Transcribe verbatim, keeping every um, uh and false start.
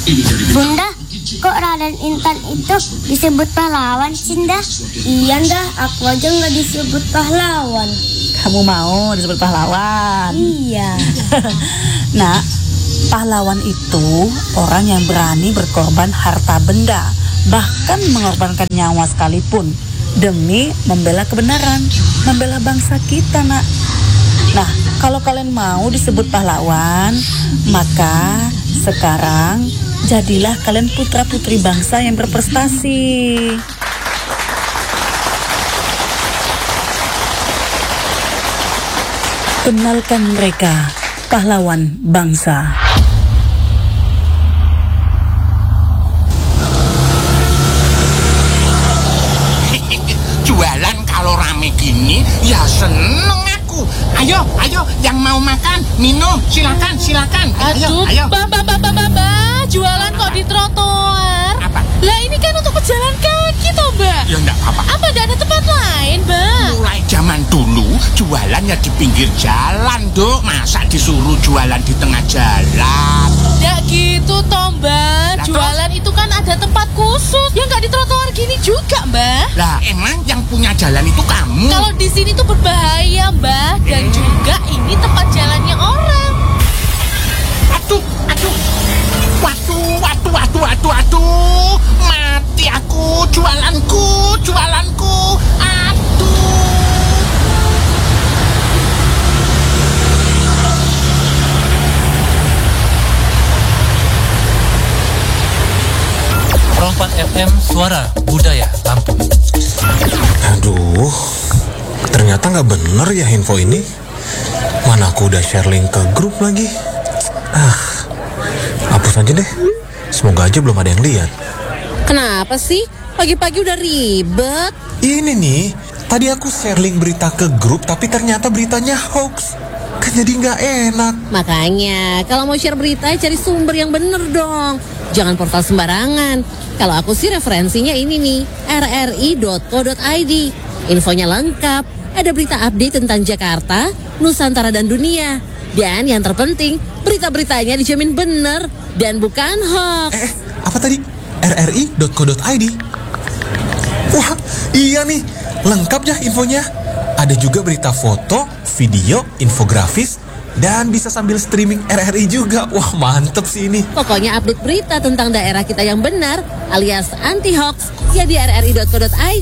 Bunda, kok Raden Intan itu disebut pahlawan sih, Dah? Iya, Dah, aku aja nggak disebut pahlawan. Kamu mau disebut pahlawan? Iya. Nak, pahlawan itu orang yang berani berkorban harta benda, bahkan mengorbankan nyawa sekalipun demi membela kebenaran, membela bangsa kita, Nak. Nah, kalau kalian mau disebut pahlawan, maka sekarang jadilah kalian putra-putri bangsa yang berprestasi. Kenalkan mereka, pahlawan bangsa. Jualan kalau rame gini, ya seneng aku. Ayo, ayo, yang mau makan, minum, silakan, silakan. Aduh, ayo, ayo. Mbak, Mbak, Mbak, Mbak, Mbak, jualan kok di trotoar? Apa? Lah ini kan untuk pejalan kaki toh, Mbak. Ya enggak apa-apa. Apa enggak ada tempat lain, Mbak? Mulai zaman dulu, jualannya di pinggir jalan, Dok. Masa disuruh jualan di tengah jalan? Enggak gitu toh, Mbak. Lah, Jualan itu kan ada tempat khusus. Ya enggak di trotoar gini juga, Mbak. Lah, emang yang punya jalan itu kamu? Kalau di sini tuh berbahaya, Mbak. Dan Hmm. juga ini tempat jalannya orang. Aduh, aduh. Waduh, waduh, waduh, waduh, waduh. Mati aku, jualanku, jualanku. Aduh. Rompan F M, Suara Budaya Lampung. Aduh, ternyata nggak bener ya info ini. Mana aku udah share link ke grup lagi. Ah, hapus aja deh. Semoga aja belum ada yang lihat. Kenapa sih? Pagi-pagi udah ribet. Ini nih, tadi aku share link berita ke grup, tapi ternyata beritanya hoax. Kan jadi nggak enak. Makanya, kalau mau share berita, cari sumber yang bener dong. Jangan portal sembarangan. Kalau aku sih referensinya ini nih, r r i dot co dot i d. Infonya lengkap, ada berita update tentang Jakarta, Nusantara dan dunia. Dan yang terpenting, berita-beritanya dijamin bener dan bukan hoax. Eh, apa tadi? r r i dot co dot i d. Wah, iya nih, lengkap ya infonya. Ada juga berita foto, video, infografis, dan bisa sambil streaming R R I juga. Wah, mantep sih ini. Pokoknya update berita tentang daerah kita yang benar alias anti hoax ya di r r i dot co dot i d.